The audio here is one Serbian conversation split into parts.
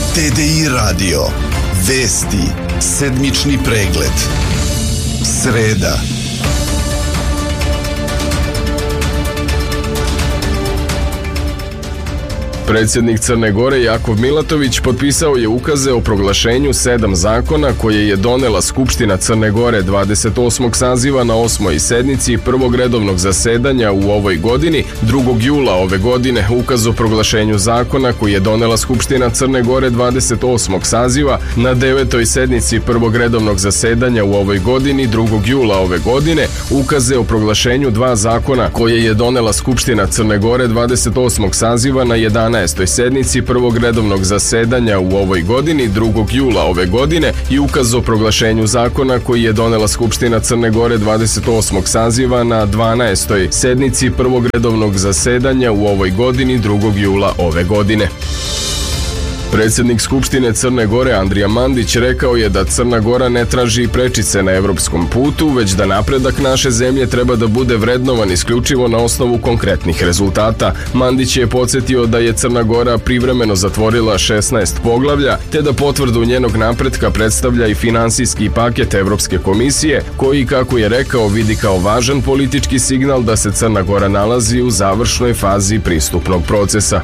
TDI radio. Vesti. Sedmični pregled. Sreda. Predsjednik Crne Gore Jakov Milatović potpisao je ukaze o proglašenju 7 zakona koje je donela Skupština Crne Gore 28. saziva na 8. sednici prvog redovnog zasedanja u ovoj godini. 2. jula ove godine ukaz o proglašenju zakona koji je donela Skupština Crne Gore 28. saziva na 9. sednici prvog redovnog zasedanja u ovoj godini. 2. jula ove godine ukaze o proglašenju 2 zakona koje je donela Skupština Crne Gore 28. saziva na 11. sednici prvog redovnog zasedanja u ovoj godini 2. jula ove godine i ukaz o proglašenju zakona koji je donela Skupština Crne Gore 28. saziva na 12. sednici prvog redovnog zasedanja u ovoj godini 2. jula ove godine. Predsjednik Skupštine Crne Gore Andrija Mandić rekao je da Crna Gora ne traži prečice na evropskom putu, već da napredak naše zemlje treba da bude vrednovan isključivo na osnovu konkretnih rezultata. Mandić je podsjetio da je Crna Gora privremeno zatvorila 16 poglavlja, te da potvrdu njenog napretka predstavlja i finansijski paket Evropske komisije, koji, kako je rekao, vidi kao važan politički signal da se Crna Gora nalazi u završnoj fazi pristupnog procesa.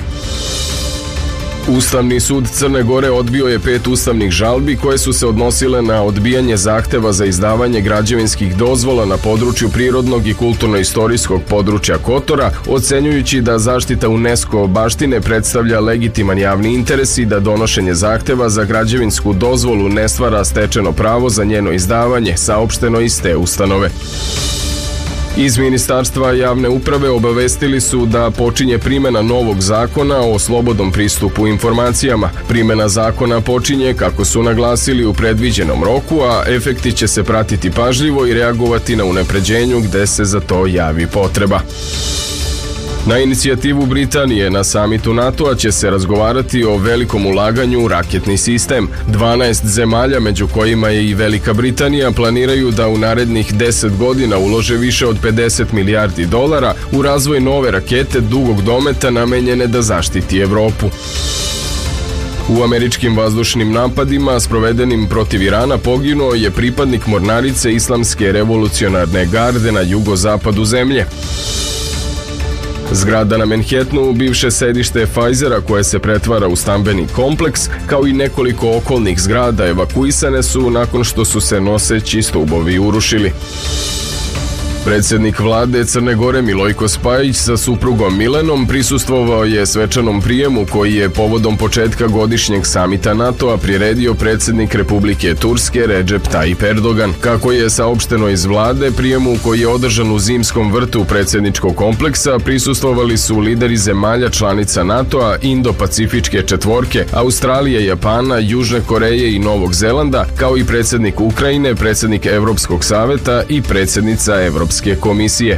Ustavni sud Crne Gore odbio je 5 ustavnih žalbi koje su se odnosile na odbijanje zahteva za izdavanje građevinskih dozvola na području prirodnog i kulturno-istorijskog područja Kotora, ocenjujući da zaštita UNESCO baštine predstavlja legitiman javni interes i da donošenje zahteva za građevinsku dozvolu ne stvara stečeno pravo za njeno izdavanje, saopšteno iz te ustanove. Iz Ministarstva javne uprave obavestili su da počinje primjena novog zakona o slobodnom pristupu informacijama. Primjena zakona počinje, kako su naglasili, u predviđenom roku, a efekti će se pratiti pažljivo i reagovati na unapređenju gde se za to javi potreba. Na inicijativu Britanije na samitu NATO-a će se razgovarati o velikom ulaganju u raketni sistem. 12 zemalja, među kojima je i Velika Britanija, planiraju da u narednih 10 godina ulože više od 50 milijardi dolara u razvoj nove rakete dugog dometa namenjene da zaštiti Evropu. U američkim vazdušnim napadima sprovedenim protiv Irana poginuo je pripadnik mornarice Islamske revolucionarne garde na jugozapadu zemlje. Zgrada na Manhattanu, bivše sedište Pfizera koje se pretvara u stambeni kompleks, kao i nekoliko okolnih zgrada evakuisane su nakon što su se noseći stubovi urušili. Predsjednik vlade Crne Gore Milojko Spajić sa suprugom Milenom prisustvovao je svečanom prijemu koji je povodom početka godišnjeg samita NATO-a priredio predsjednik Republike Turske Recep Tayyip Erdogan. Kako je saopšteno iz vlade, prijemu koji je održan u zimskom vrtu predsjedničkog kompleksa prisustvovali su lideri zemalja članica NATO-a, Indo-Pacifičke četvorke, Australije, Japana, Južne Koreje i Novog Zelanda, kao i predsjednik Ukrajine, predsjednik Evropskog saveta i predsjednica Evropske komisije.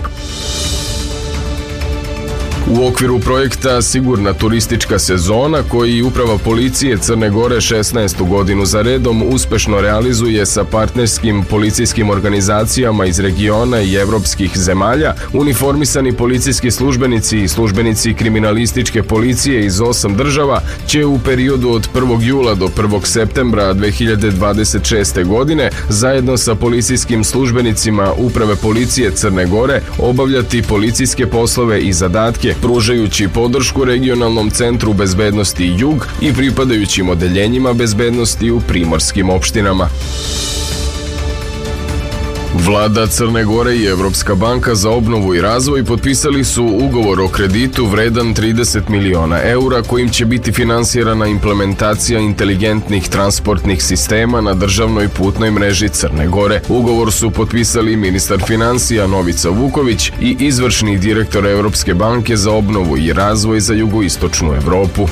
U okviru projekta Sigurna turistička sezona, koji Uprava policije Crne Gore 16. godinu za redom uspešno realizuje sa partnerskim policijskim organizacijama iz regiona i evropskih zemalja, uniformisani policijski službenici i službenici kriminalističke policije iz 8 država će u periodu od 1. jula do 1. septembra 2026. godine zajedno sa policijskim službenicima Uprave policije Crne Gore obavljati policijske poslove i zadatke, pružajući podršku regionalnom centru bezbednosti Jug i pripadajućim odeljenjima bezbednosti u primorskim opštinama. Vlada Crne Gore i Evropska banka za obnovu i razvoj potpisali su ugovor o kreditu vredan 30 miliona eura kojim će biti finansirana implementacija inteligentnih transportnih sistema na državnoj putnoj mreži Crne Gore. Ugovor su potpisali ministar finansija Novica Vuković i izvršni direktor Evropske banke za obnovu i razvoj za jugoistočnu Evropu.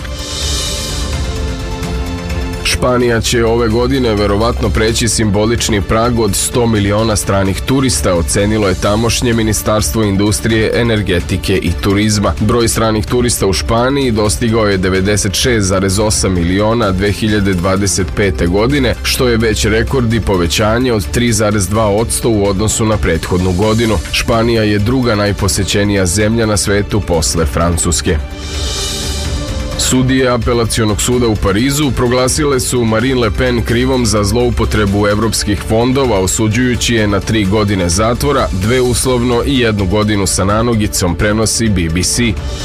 Španija će ove godine verovatno preći simbolični prag od 100 miliona stranih turista, ocenilo je tamošnje Ministarstvo industrije, energetike i turizma. Broj stranih turista u Španiji dostigao je 96,8 miliona 2025. godine, što je već rekord i povećanje od 3,2% u odnosu na prethodnu godinu. Španija je druga najposećenija zemlja na svetu posle Francuske. Sudije apelacionog suda u Parizu proglasile su Marine Le Pen krivom za zloupotrebu evropskih fondova, osuđujući je na 3 godine zatvora, 2 uslovno i 1 godinu sa nanogicom, prenosi BBC.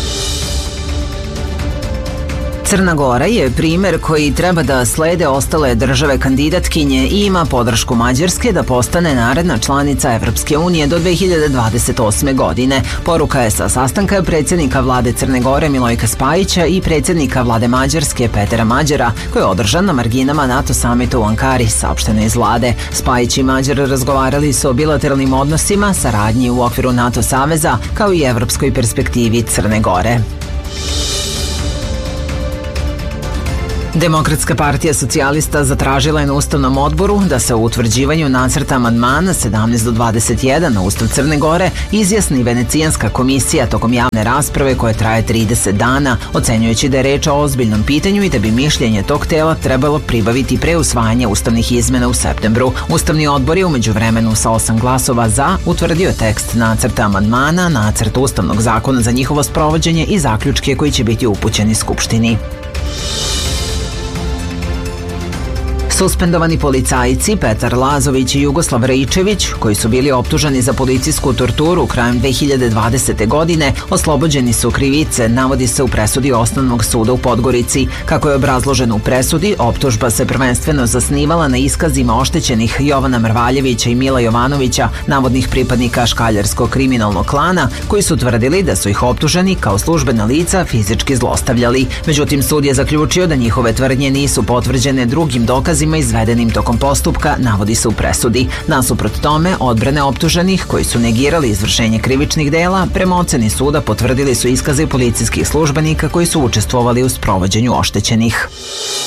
Crna Gora je primer koji treba da slede ostale države kandidatkinje i ima podršku Mađarske da postane naredna članica Evropske unije do 2028. godine. Poruka je sa sastanka predsjednika vlade Crne Gore Milojka Spajića i predsjednika vlade Mađarske Petera Mađara, koji je održan na marginama NATO samita u Ankari, saopšteno iz vlade. Spajić i Mađar razgovarali su o bilateralnim odnosima, saradnji u okviru NATO saveza, kao i evropskoj perspektivi Crne Gore. Demokratska partija socijalista zatražila je na Ustavnom odboru da se u utvrđivanju nacrta amandmana 17 do 21 na Ustav Crne Gore izjasni Venecijanska komisija tokom javne rasprave koja traje 30 dana, ocenjujući da je reč o ozbiljnom pitanju i da bi mišljenje tog tela trebalo pribaviti pre usvajanja ustavnih izmena u septembru. Ustavni odbor je u međuvremenu sa 8 glasova za utvrdio tekst nacrta amandmana, nacrt Ustavnog zakona za njihovo sprovođenje i zaključke koji će biti upućeni Skupštini. Suspendovani policajci Petar Lazović i Jugoslav Rejčević, koji su bili optuženi za policijsku torturu krajem 2020. godine, oslobođeni su krivice, navodi se u presudi Osnovnog suda u Podgorici. Kako je obrazloženo u presudi, optužba se prvenstveno zasnivala na iskazima oštećenih Jovana Mrvaljevića i Mila Jovanovića, navodnih pripadnika škaljarskog kriminalnog klana, koji su tvrdili da su ih optuženi kao službena lica fizički zlostavljali. Međutim, sud je zaključio da njihove tvrdnje nisu potvrđene drugim dokazima izvedenim tokom postupka, navodi se u presudi. Nasuprot tome, odbrane optuženih koji su negirali izvršenje krivičnih dela, prema oceni suda potvrdili su iskaze policijskih službenika koji su učestvovali u sprovođenju oštećenih.